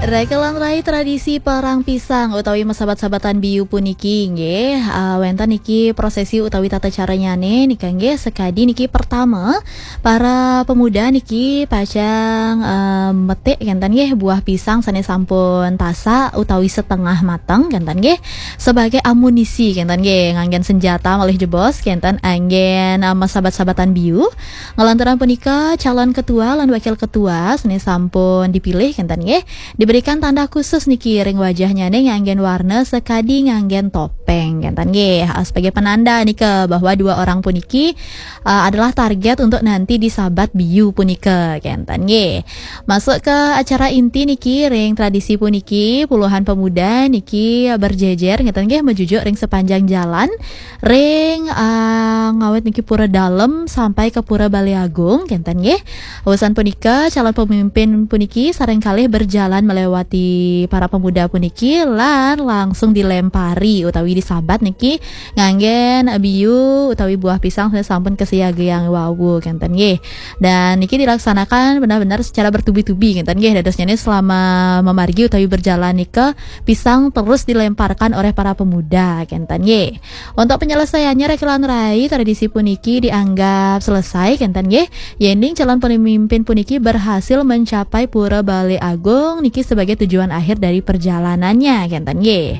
Rekelang rai tradisi perang pisang utawi sahabat-sahabatan biu puniki nggih wenten niki prosesi utawi tata caranyane nika nggih sekadi niki pertama para pemuda niki pajang metik genten nggih buah pisang sane sampun tasa utawi setengah mateng genten nggih sebagai amunisi genten nggih nganggen senjata malih jebos genten anggen sahabat-sahabatan biu ngelantaran punika calon ketua lan wakil ketua sane sampun dipilih genten nggih diberikan tanda khusus niki ring wajahnya nih nganggen warna sekadi nganggen topeng genten nggih sebagai penanda nika bahwa dua orang puniki adalah target untuk nanti disabat biu punika genten nggih. Masuk ke acara inti niki ring tradisi puniki puluhan pemuda niki berjejer genten nggih menuju ring sepanjang jalan ring ngawet niki pura dalem sampai ke pura Bali Agung genten nggih. Urusan punika calon pemimpin puniki sareng kalih berjalan melewati para pemuda puniki lan langsung dilempari utawi disabat niki nganggen biu utawi buah pisang sampun kesiaga yang wawu genten nggih. Dan niki dilaksanakan benar-benar secara bertubi-tubi genten nggih dadosnya ini selama memargi utawi berjalan nika pisang terus dilemparkan oleh para pemuda genten nggih. Untuk penyelesaiannya rekelan rai tradisi puniki dianggap selesai genten nggih. Yening calon pemimpin puniki berhasil mencapai pura Bali Agung niki sebagai tujuan akhir dari perjalanannya genten nggih.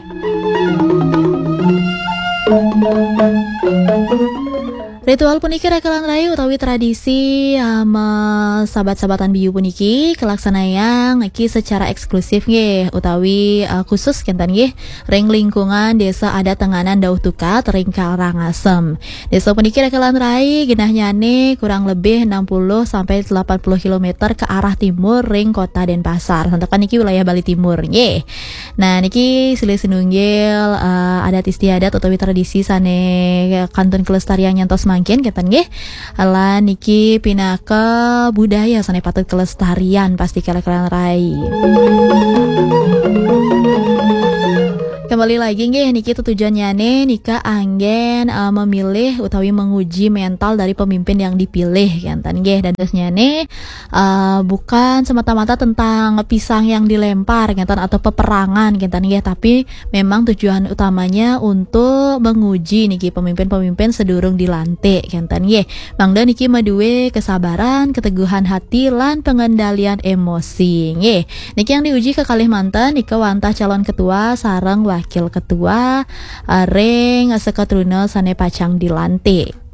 Ritual puniki rekelang rai utawi tradisi sahabat-sahabatan biu puniki kelaksanaan niki secara eksklusif nggih utawi khusus genten nggih ring lingkungan desa adat Tenganan Dauh Tukat ring Karangasem. Desa puniki rekelang rai genahnyane kurang lebih 60 sampai 80 km ke arah timur ring Kota Denpasar. Santakan niki wilayah Bali Timur nggih. Nah niki silih sinunggil adat istiadat utawi tradisi sane Kantun Kelestarian nyantos mangkin genten nggih. Lan niki pinaka budaya sane patut kelestarian pasti rekelang rai. Kembali lagi nggih niki tujuannya nika anggen memilih utawi menguji mental dari pemimpin yang dipilih genten nggih dadosnya bukan semata-mata tentang pisang yang dilempar genten atau peperangan genten nggih tapi memang tujuan utamanya untuk menguji niki pemimpin-pemimpin sedurung dilantik genten nggih. Mangda niki maduwe kesabaran, keteguhan hati lan pengendalian emosi nggih. Niki yang diuji ke Kalimantan nika wantah calon ketua sareng wakil ketua ring sekatruna sane pacang dilantik.